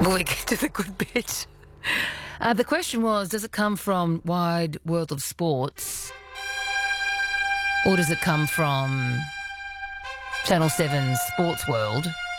Will we get to the good bit? The question was, does it come from Wide World of Sports or does it come from Channel 7's Sports World?